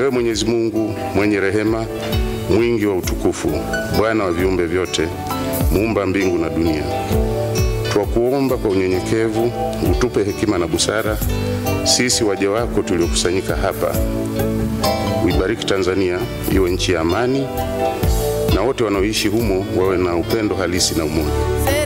Ewe Mwenyezi Mungu mwenye rehema, mwingi wa utukufu, Bwana wa viumbe vyote, muumba mbingu na dunia, twakuomba kwa unyenyekevu utupe hekima na busara sisi waja wako tuliokusanyika hapa. Uibariki Tanzania iwe nchi ya amani, na wote wanaoishi humo wawe na upendo halisi na umoja.